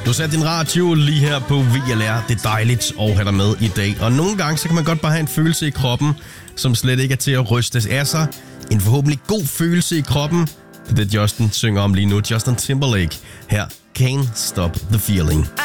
Du satte din radio lige her på VLR. Det er dejligt at have dig med i dag. Og nogle gange, så kan man godt bare have en følelse i kroppen, som slet ikke er til at rystes af sig. En forhåbentlig god følelse i kroppen. Det er det, Justin synger om lige nu. Justin Timberlake her. Can't Stop the Feeling.